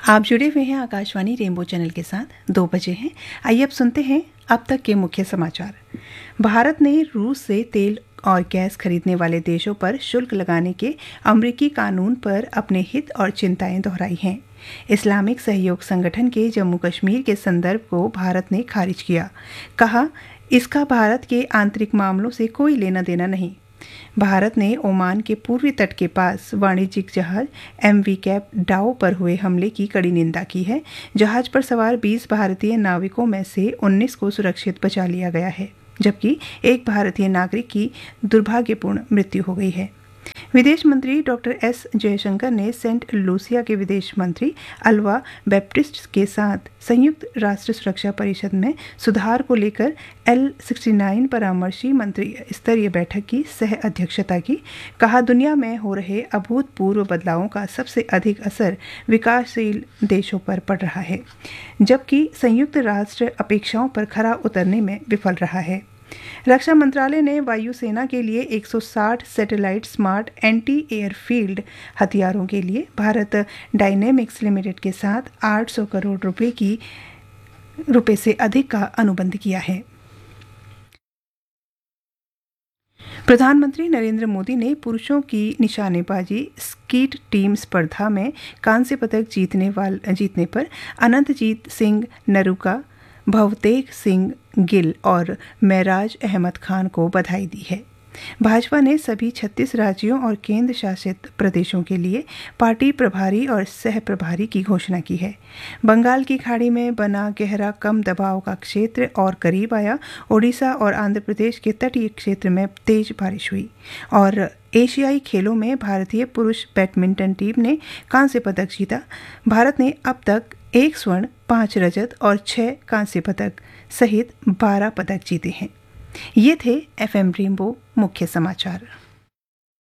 आप जुड़े हुए हैं आकाशवाणी रेनबो चैनल के साथ। 2 बजे हैं। आइए अब सुनते हैं अब तक के मुख्य समाचार। भारत ने रूस से तेल और गैस खरीदने वाले देशों पर शुल्क लगाने के अमेरिकी कानून पर अपने हित और चिंताएं दोहराई हैं। इस्लामिक सहयोग संगठन के जम्मू कश्मीर के संदर्भ को भारत ने खारिज किया। कहा, इसका भारत के आंतरिक मामलों से कोई लेना देना नहीं। भारत ने ओमान के पूर्वी तट के पास वाणिज्यिक जहाज MV कैप डाओ पर हुए हमले की कड़ी निंदा की है। जहाज पर सवार 20 भारतीय नाविकों में से 19 को सुरक्षित बचा लिया गया है, जबकि एक भारतीय नागरिक की दुर्भाग्यपूर्ण मृत्यु हो गई है। विदेश मंत्री डॉक्टर S जयशंकर ने सेंट लूसिया के विदेश मंत्री अल्वा बैप्टिस्ट के साथ संयुक्त राष्ट्र सुरक्षा परिषद में सुधार को लेकर L69 परामर्शी मंत्री स्तरीय बैठक की सह अध्यक्षता की। कहा, दुनिया में हो रहे अभूतपूर्व बदलावों का सबसे अधिक असर विकासशील देशों पर पड़ रहा है, जबकि संयुक्त राष्ट्र अपेक्षाओं पर खरा उतरने में विफल रहा है। रक्षा मंत्रालय ने वायुसेना के लिए 160 सैटेलाइट स्मार्ट एंटी एयरफील्ड हथियारों के लिए भारत डायनेमिक्स लिमिटेड के साथ 800 करोड़ रुपए से अधिक का अनुबंध किया है। प्रधानमंत्री नरेंद्र मोदी ने पुरुषों की निशानेबाजी स्कीट टीम स्पर्धा में कांस्य पदक जीतने पर अनंतजीत सिंह नरूका, भवतेज सिंह गिल और मेराज अहमद खान को बधाई दी है। भाजपा ने सभी 36 राज्यों और केंद्र शासित प्रदेशों के लिए पार्टी प्रभारी और सह प्रभारी की घोषणा की है। बंगाल की खाड़ी में बना गहरा कम दबाव का क्षेत्र और करीब आया। ओडिशा और आंध्र प्रदेश के तटीय क्षेत्र में तेज बारिश हुई। और एशियाई खेलों में भारतीय पुरुष बैडमिंटन टीम ने कांस्य पदक जीता। भारत ने अब तक 1 स्वर्ण, 5 रजत और 6 कांस्य पदक सहित 12 पदक जीते हैं। ये थे FM रेनबो मुख्य समाचार।